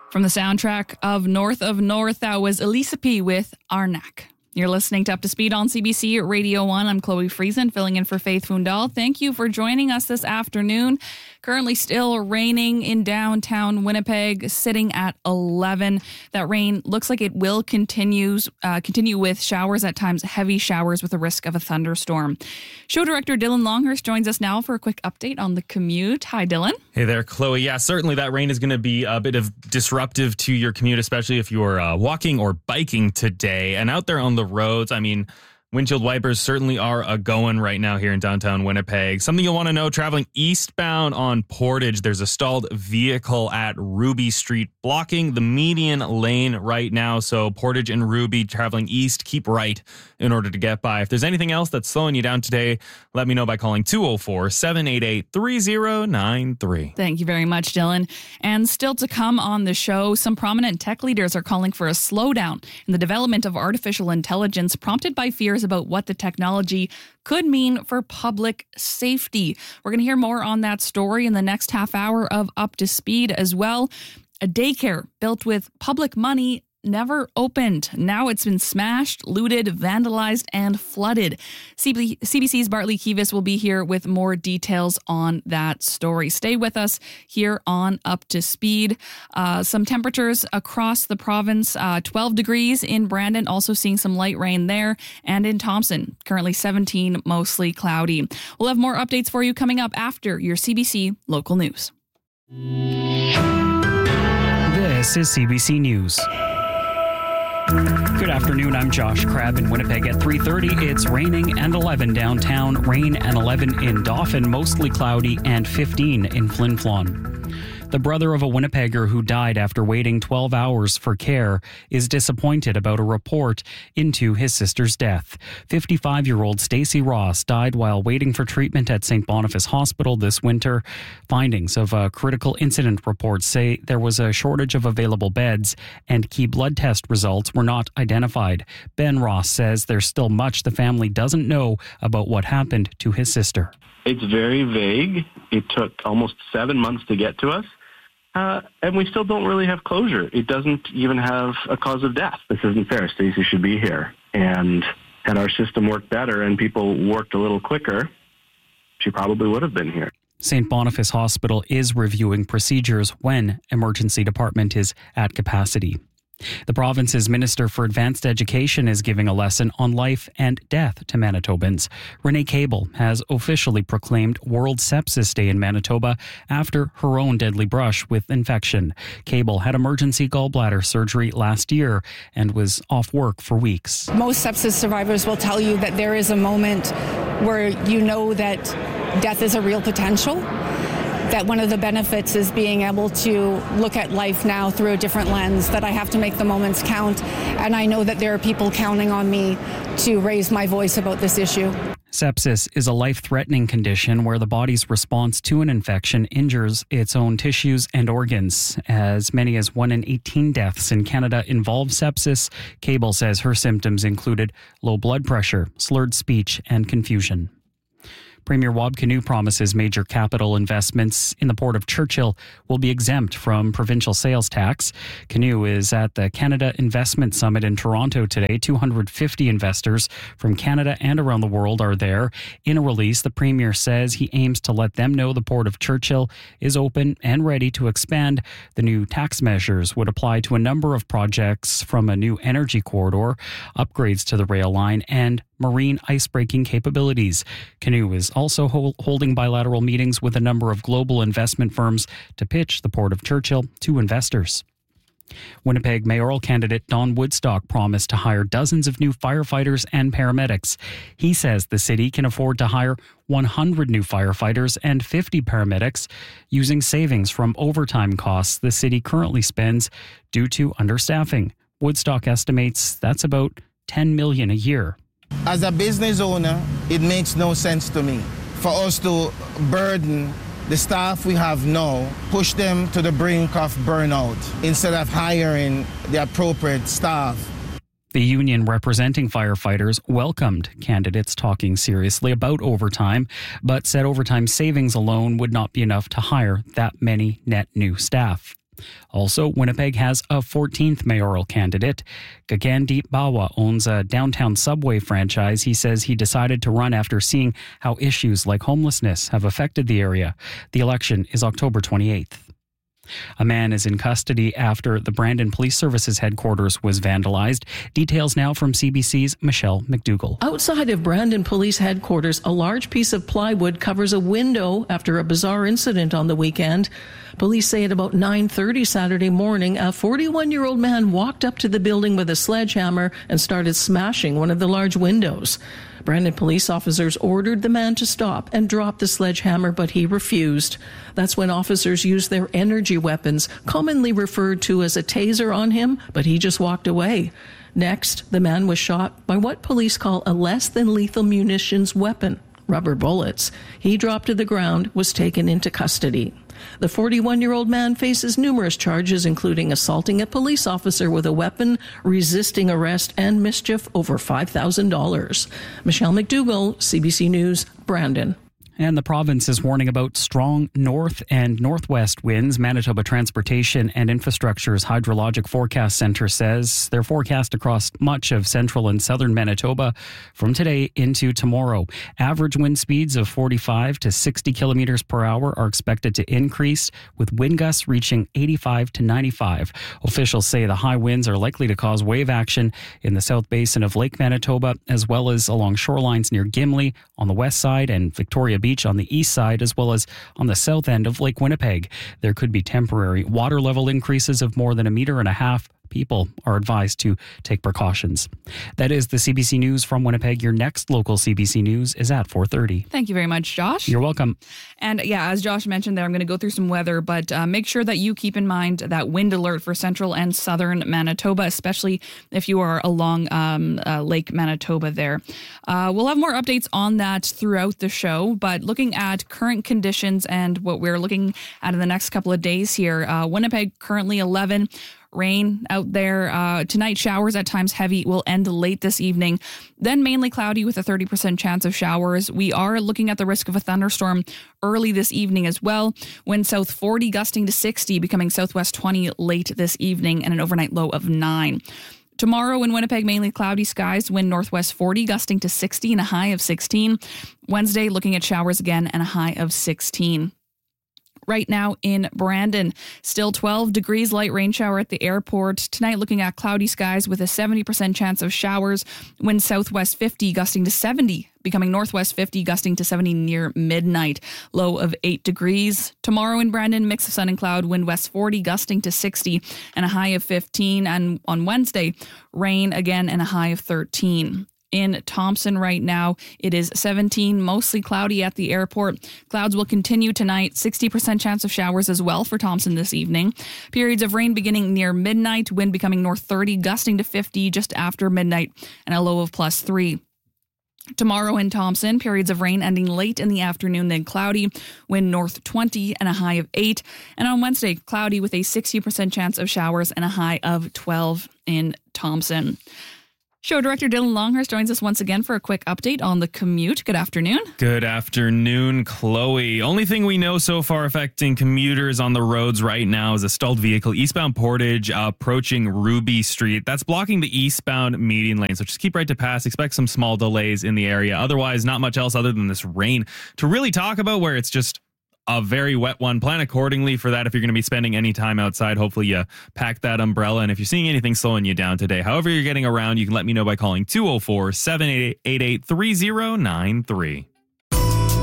From the soundtrack of North, that was Elisa P. with Arnak. You're listening to Up to Speed on CBC Radio 1. I'm Chloe Friesen, filling in for Faith Fundal. Thank you for joining us this afternoon. Currently still raining in downtown Winnipeg, sitting at 11. That rain looks like it will continue with showers at times, heavy showers with a risk of a thunderstorm. Show director Dylan Longhurst joins us now for a quick update on the commute. Hi, Dylan. Hey there, Chloe. Yeah, certainly that rain is going to be a bit of disruptive to your commute, especially if you're walking or biking today. And out there on the roads, I mean, windshield wipers certainly are a-going right now here in downtown Winnipeg. Something you'll want to know, traveling eastbound on Portage, there's a stalled vehicle at Ruby Street blocking the median lane right now. So Portage and Ruby traveling east, keep right in order to get by. If there's anything else that's slowing you down today, let me know by calling 204-788-3093. Thank you very much, Dylan. And still to come on the show, some prominent tech leaders are calling for a slowdown in the development of artificial intelligence, prompted by fears about what the technology could mean for public safety. We're going to hear more on that story in the next half hour of Up to Speed as well. A daycare built with public money never opened. Now it's been smashed, looted, vandalized, and flooded. CBC's Bartley Kivas will be here with more details on that story. Stay with us here on Up to Speed. Some temperatures across the province, 12 degrees in Brandon, also seeing some light rain there, and in Thompson, currently 17, mostly cloudy. We'll have more updates for you coming up after your CBC local news. This is CBC News. Good afternoon, I'm Josh Crabb in Winnipeg at 3:30. It's raining and 11 downtown, rain and 11 in Dauphin, mostly cloudy, and 15 in Flin Flon. The brother of a Winnipegger who died after waiting 12 hours for care is disappointed about a report into his sister's death. 55-year-old Stacey Ross died while waiting for treatment at St. Boniface Hospital this winter. Findings of a critical incident report say there was a shortage of available beds and key blood test results were not identified. Ben Ross says there's still much the family doesn't know about what happened to his sister. It's very vague. It took almost 7 months to get to us. And we still don't really have closure. It doesn't even have a cause of death. This isn't fair. Stacey should be here. And had our system worked better and people worked a little quicker, she probably would have been here. St. Boniface Hospital is reviewing procedures when emergency department is at capacity. The province's Minister for Advanced Education is giving a lesson on life and death to Manitobans. Renee Cable has officially proclaimed World Sepsis Day in Manitoba after her own deadly brush with infection. Cable had emergency gallbladder surgery last year and was off work for weeks. Most sepsis survivors will tell you that there is a moment where you know that death is a real potential. That one of the benefits is being able to look at life now through a different lens, that I have to make the moments count, and I know that there are people counting on me to raise my voice about this issue. Sepsis is a life-threatening condition where the body's response to an infection injures its own tissues and organs. As many as 1 in 18 deaths in Canada involve sepsis. Cable says her symptoms included low blood pressure, slurred speech, and confusion. Premier Wab Kinew promises major capital investments in the Port of Churchill will be exempt from provincial sales tax. Kinew is at the Canada Investment Summit in Toronto today. 250 investors from Canada and around the world are there. In a release, the Premier says he aims to let them know the Port of Churchill is open and ready to expand. The new tax measures would apply to a number of projects, from a new energy corridor, upgrades to the rail line, and marine icebreaking capabilities. Kinew is also holding bilateral meetings with a number of global investment firms to pitch the Port of Churchill to investors. Winnipeg mayoral candidate Don Woodstock promised to hire dozens of new firefighters and paramedics. He says the city can afford to hire 100 new firefighters and 50 paramedics using savings from overtime costs the city currently spends due to understaffing. Woodstock estimates that's about $10 million a year. As a business owner, it makes no sense to me for us to burden the staff we have now, push them to the brink of burnout instead of hiring the appropriate staff. The union representing firefighters welcomed candidates talking seriously about overtime, but said overtime savings alone would not be enough to hire that many net new staff. Also, Winnipeg has a 14th mayoral candidate. Gagandeep Bawa owns a downtown Subway franchise. He says he decided to run after seeing how issues like homelessness have affected the area. The election is October 28th. A man is in custody after the Brandon Police Services headquarters was vandalized. Details now from CBC's Michelle McDougall. Outside of Brandon Police Headquarters, a large piece of plywood covers a window after a bizarre incident on the weekend. Police say at about 9:30 Saturday morning, a 41-year-old man walked up to the building with a sledgehammer and started smashing one of the large windows. Brandon police officers ordered the man to stop and drop the sledgehammer, but he refused. That's when officers used their energy weapons, commonly referred to as a taser, on him, but he just walked away. Next, the man was shot by what police call a less than lethal munitions weapon, rubber bullets. He dropped to the ground, was taken into custody. The 41-year-old man faces numerous charges, including assaulting a police officer with a weapon, resisting arrest, and mischief over $5,000. Michelle McDougall, CBC News, Brandon. And the province is warning about strong north and northwest winds. Manitoba Transportation and Infrastructure's Hydrologic Forecast Center says they're forecast across much of central and southern Manitoba from today into tomorrow. Average wind speeds of 45 to 60 kilometers per hour are expected to increase, with wind gusts reaching 85 to 95. Officials say the high winds are likely to cause wave action in the south basin of Lake Manitoba, as well as along shorelines near Gimli on the west side and Victoria Beach on the east side, as well as on the south end of Lake Winnipeg. There could be temporary water level increases of more than 1.5 meters. People are advised to take precautions. That is the CBC News from Winnipeg. Your next local CBC News is at 4:30. Thank you very much, Josh. You're welcome. And yeah, as Josh mentioned there, I'm going to go through some weather, but make sure that you keep in mind that wind alert for central and southern Manitoba, especially if you are along Lake Manitoba there. We'll have more updates on that throughout the show, but looking at current conditions and what we're looking at in the next couple of days here, Winnipeg currently 11. Rain out there. Tonight, showers at times heavy will end late this evening. Then mainly cloudy with a 30% chance of showers. We are looking at the risk of a thunderstorm early this evening as well. Wind south 40 gusting to 60, becoming southwest 20 late this evening, and an overnight low of 9. Tomorrow in Winnipeg, mainly cloudy skies, wind northwest 40, gusting to 60 and a high of 16. Wednesday, looking at showers again and a high of 16. Right now in Brandon, still 12 degrees, light rain shower at the airport. Tonight, looking at cloudy skies with a 70% chance of showers. Wind southwest 50, gusting to 70, becoming northwest 50, gusting to 70 near midnight. Low of 8 degrees. Tomorrow in Brandon, mix of sun and cloud, wind west 40, gusting to 60, and a high of 15. And on Wednesday, rain again and a high of 13. In Thompson right now, it is 17, mostly cloudy at the airport. Clouds will continue tonight, 60% chance of showers as well for Thompson this evening. Periods of rain beginning near midnight, wind becoming north 30, gusting to 50 just after midnight, and a low of +3. Tomorrow in Thompson, periods of rain ending late in the afternoon, then cloudy, wind north 20 and a high of 8. And on Wednesday, cloudy with a 60% chance of showers and a high of 12 in Thompson. Show director Dylan Longhurst joins us once again for a quick update on the commute. Good afternoon. Good afternoon, Chloe. Only thing we know so far affecting commuters on the roads right now is a stalled vehicle eastbound Portage approaching Ruby Street. That's blocking the eastbound median lane. So just keep right to pass. Expect some small delays in the area. Otherwise, not much else other than this rain to really talk about, where it's just a very wet one. Plan accordingly for that if you're going to be spending any time outside. Hopefully you pack that umbrella. And if you're seeing anything slowing you down today, however you're getting around, you can let me know by calling 204-788-3093.